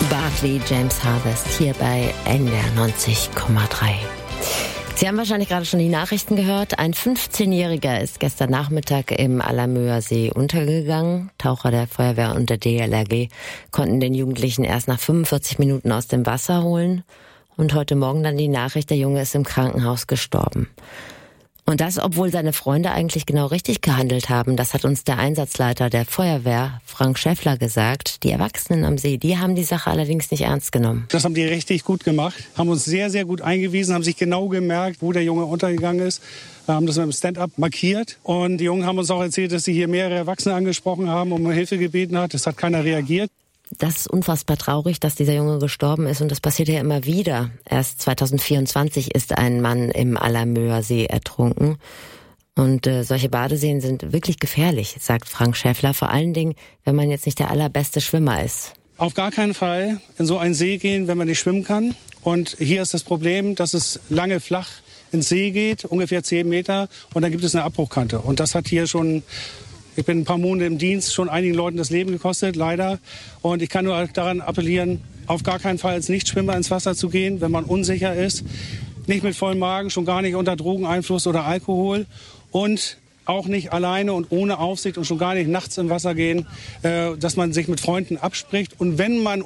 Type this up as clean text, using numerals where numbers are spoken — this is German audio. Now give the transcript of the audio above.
Bartley, James Harvest, hier bei NDR 90,3. Sie haben wahrscheinlich gerade schon die Nachrichten gehört. Ein 15-Jähriger ist gestern Nachmittag im Allermöer See untergegangen. Taucher der Feuerwehr und der DLRG konnten den Jugendlichen erst nach 45 Minuten aus dem Wasser holen. Und heute Morgen dann die Nachricht, der Junge ist im Krankenhaus gestorben. Und das, obwohl seine Freunde eigentlich genau richtig gehandelt haben. Das hat uns der Einsatzleiter der Feuerwehr, Frank Schäffler, gesagt. Die Erwachsenen am See, die haben die Sache allerdings nicht ernst genommen. Das haben die richtig gut gemacht, haben uns sehr, sehr gut eingewiesen, haben sich genau gemerkt, wo der Junge untergegangen ist. Haben das mit dem Stand-up markiert. Und die Jungen haben uns auch erzählt, dass sie hier mehrere Erwachsene angesprochen haben und um Hilfe gebeten hat. Es hat keiner reagiert. Das ist unfassbar traurig, dass dieser Junge gestorben ist, und das passiert ja immer wieder. Erst 2024 ist ein Mann im Allermöer See ertrunken. Und solche Badeseen sind wirklich gefährlich, sagt Frank Schäffler, vor allen Dingen, wenn man jetzt nicht der allerbeste Schwimmer ist. Auf gar keinen Fall in so einen See gehen, wenn man nicht schwimmen kann. Und hier ist das Problem, dass es lange flach ins See geht, ungefähr 10 Meter, und dann gibt es eine Abbruchkante. Und das hat hier schon... Ich bin ein paar Monate im Dienst, schon einigen Leuten das Leben gekostet, leider. Und ich kann nur daran appellieren, auf gar keinen Fall als Nichtschwimmer ins Wasser zu gehen, wenn man unsicher ist. Nicht mit vollem Magen, schon gar nicht unter Drogeneinfluss oder Alkohol. Und auch nicht alleine und ohne Aufsicht und schon gar nicht nachts im Wasser gehen, dass man sich mit Freunden abspricht. Und wenn man